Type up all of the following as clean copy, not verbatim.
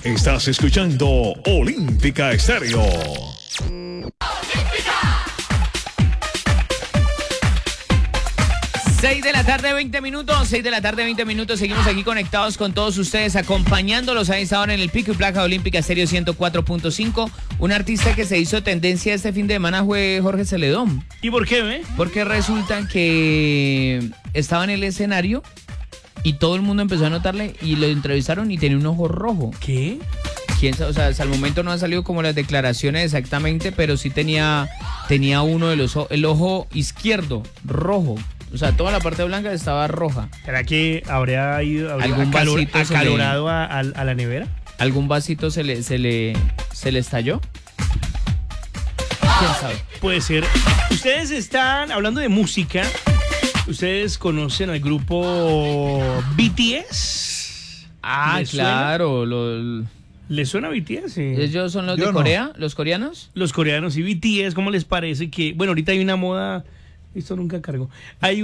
Estás escuchando Olímpica Estéreo. 6 de la tarde, 20 minutos. Seguimos aquí conectados con todos ustedes, acompañándolos a esta hora en el Pico y Placa Olímpica Estéreo 104.5. Un artista que se hizo tendencia este fin de semana fue Jorge Celedón. ¿Y por qué, Porque resulta que estaba en el escenario y todo el mundo empezó a notarle y lo entrevistaron y tenía un ojo rojo. ¿Qué? ¿Quién sabe? O sea, hasta el momento no han salido como las declaraciones exactamente, pero sí tenía uno de los el ojo izquierdo rojo. O sea, toda la parte blanca estaba roja. ¿Será que habría ido acalorado a la nevera? ¿Algún vasito se le estalló? ¿Quién sabe? Puede ser. Ustedes están hablando de música. ¿Ustedes conocen al grupo BTS? Ah, claro. ¿Les suena BTS? Sí. ¿Ellos son los de Corea? ¿Los coreanos? Los coreanos y BTS, ¿cómo les parece que... Bueno, ahorita hay una moda... Esto nunca cargó. Hay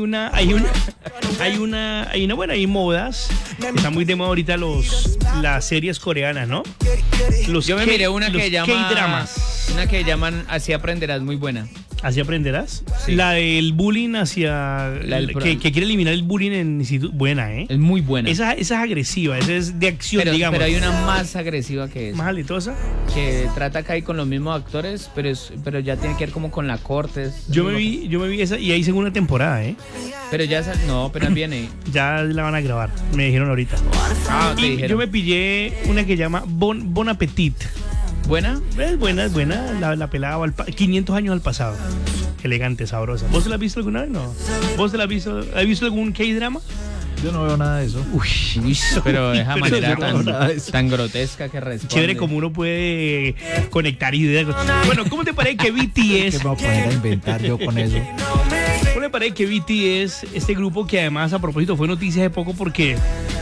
modas. Está muy de moda ahorita las series coreanas, ¿no? Yo me miré una que K-dramas. Una que llaman Así aprenderás, muy buena. ¿Así aprenderás? Sí. La del bullying que quiere eliminar el bullying en instituto. Buena, ¿eh? Es muy buena. Esa es agresiva, esa es de acción, digamos. Pero hay una más agresiva que esa. ¿Más alitosa? Que trata acá ahí con los mismos actores, pero ya tiene que ver como con la corte. Yo me vi esa y hay segunda temporada, ¿eh? Pero ya no, apenas viene. Ya la van a grabar, me dijeron ahorita. Yo me pillé una que llama Bon Appetit. ¿Buena? Es buena. La pelada 500 años al pasado. Elegante, sabrosa. ¿Vos la has visto alguna vez? No. ¿Vos la has visto? ¿Has visto algún K-drama? Yo no veo nada de eso. Uy, pero de esa manera tan grotesca que responde. Chévere como uno puede conectar ideas. Bueno, ¿cómo te parece que BTS... ¿Qué me voy a poner a inventar yo con eso? ¿Cómo te parece que BTS, este grupo que además a propósito fue noticia hace poco porque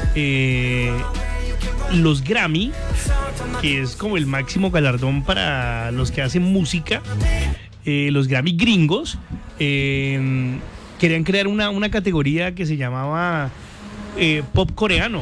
los Grammy, que es como el máximo galardón para los que hacen música, los Grammy gringos, querían crear una categoría que se llamaba pop coreano.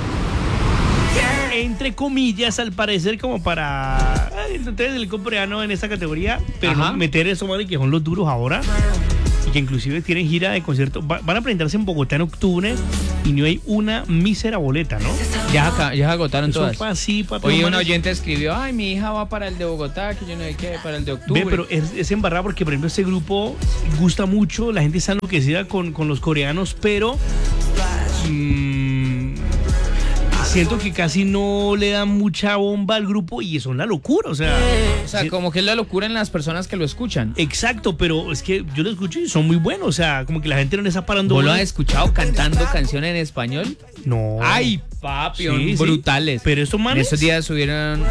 Entre comillas, al parecer, como para entonces el pop coreano en esta categoría, pero no meter eso, madre, que son los duros ahora. Y que inclusive tienen gira de concierto. Van a presentarse en Bogotá en octubre y no hay una mísera boleta, ¿no? Ya se agotaron eso todas. Fue así, papi. Oye, un oyente escribió, ay, mi hija va para el de Bogotá, que yo no sé qué, para el de octubre. Pero es embarrado porque, por ejemplo, este grupo gusta mucho, la gente está enloquecida con los coreanos, pero... siento que casi no le dan mucha bomba al grupo y eso es una locura, o sea, como que es la locura en las personas que lo escuchan. Exacto, pero es que yo lo escucho y son muy buenos, o sea, como que la gente no le está parando. ¿Vos lo has escuchado cantando canciones en español? No. Ay, papi, sí, brutales. Pero estos manes... En esos días subieron,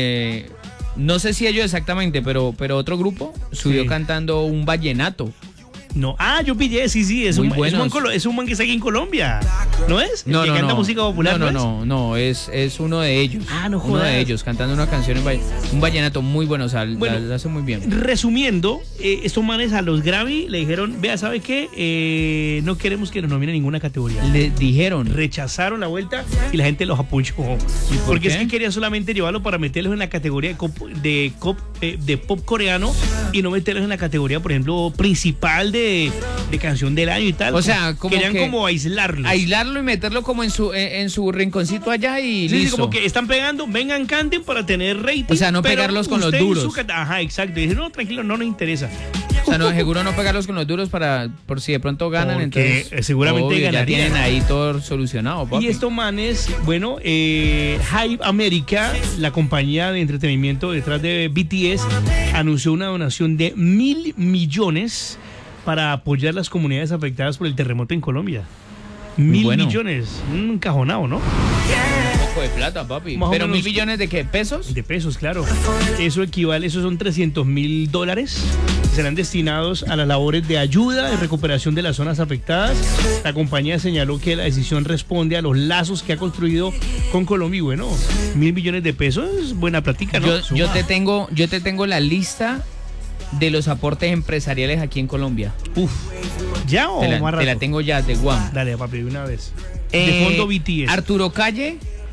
no sé si ellos exactamente, pero otro grupo subió cantando un vallenato. No, yo pillé, sí, es un man que está aquí en Colombia, ¿no es? No, que canta música popular, no, es uno de ellos. No jodas. Uno de ellos cantando una canción un vallenato muy bueno, o sea, lo hace muy bien. Resumiendo, estos manes a los Grammy le dijeron, vea, ¿sabe qué? No queremos que nos nominen ninguna categoría. Le dijeron. Rechazaron la vuelta y la gente los apoyó. Porque es que querían solamente llevarlo para meterlos en la categoría de pop coreano y no meterlos en la categoría, por ejemplo, principal de canción del año y tal. O sea, querían como aislarlo y meterlo como en su rinconcito allá y listo. Sí, como que están pegando, vengan, canten para tener rating. O sea, no pegarlos con los duros. Exacto. Y dicen, no, tranquilo, no nos interesa. O sea, no, seguro no pegarlos con los duros por si de pronto ganan. Porque entonces seguramente ganarían. Ya tienen ahí todo solucionado, papi. Y estos manes, bueno, Hype America, la compañía de entretenimiento detrás de BTS, anunció una donación de 1.000 millones para apoyar las comunidades afectadas por el terremoto en Colombia. 1.000 millones, un encajonado, ¿no? Un poco de plata, papi. ¿Pero 1.000 millones de qué? ¿Pesos? De pesos, claro. Eso son $300.000. Serán destinados a las labores de ayuda y recuperación de las zonas afectadas. La compañía señaló que la decisión responde a los lazos que ha construido con Colombia. Y bueno, 1.000 millones de pesos es buena plática, ¿no? Yo te tengo la lista de los aportes empresariales aquí en Colombia. ¿Ya o más rato? Te la tengo ya, de Guam. Dale, papi, una vez. De fondo BTS. Arturo Calle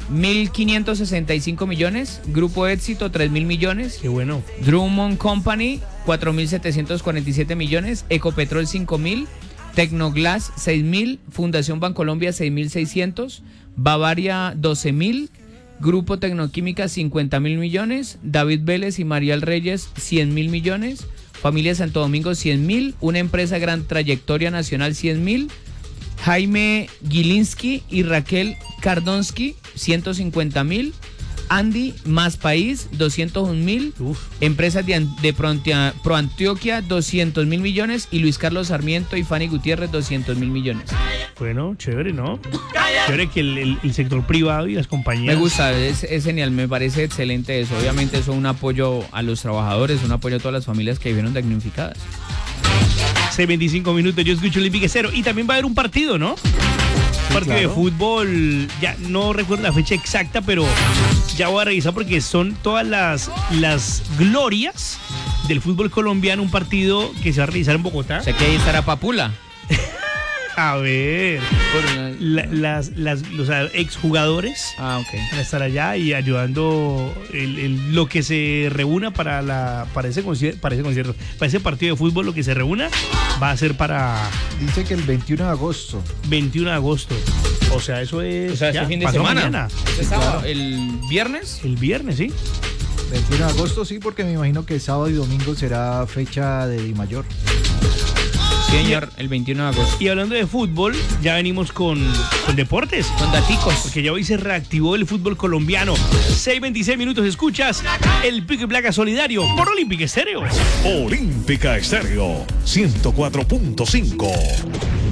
1.565 millones. Grupo Éxito, 3.000 millones. Qué bueno. Drummond Company, 4.747 millones. Ecopetrol, 5.000. Tecnoglass, 6.000. Fundación Bancolombia, 6.600. Bavaria, 12.000. Grupo Tecnoquímica, 50.000 millones. David Vélez y Mariel Reyes, 100.000 millones. Familia Santo Domingo, 100.000. Una empresa gran trayectoria nacional, 100.000. Jaime Gilinski y Raquel Kardonsky, 150.000. Andy Más País, 201.000. Empresas de Proantioquia, 200.000 millones. Y Luis Carlos Sarmiento y Fanny Gutiérrez, 200.000 millones. Bueno, chévere, ¿no? Chévere que el sector privado y las compañías... Me gusta, es genial, me parece excelente eso. Obviamente eso es un apoyo a los trabajadores, un apoyo a todas las familias que vivieron damnificadas. 6:25 minutos, yo escucho Olímpica Estéreo. Y también va a haber un partido, ¿no? Partido de fútbol, ya no recuerdo la fecha exacta, pero ya voy a revisar porque son todas las glorias del fútbol colombiano, un partido que se va a realizar en Bogotá. O sea que ahí estará Papula. A ver, los exjugadores ok. van a estar allá y ayudando lo que se reúna para ese partido de fútbol, lo que se reúna va a ser para... Dice que el 21 de agosto. 21 de agosto. O sea, eso es... O sea, este fin de semana. Mañana. ¿Este sábado? ¿El viernes? El viernes, sí. 21 de agosto, sí, porque me imagino que sábado y domingo será fecha de Dimayor. Señor, el 21 de agosto. Y hablando de fútbol, ya venimos con deportes. Con daticos. Porque ya hoy se reactivó el fútbol colombiano. 6:26 minutos, escuchas el Pico y Placa Solidario por Olímpica Estéreo. Olímpica Estéreo 104.5.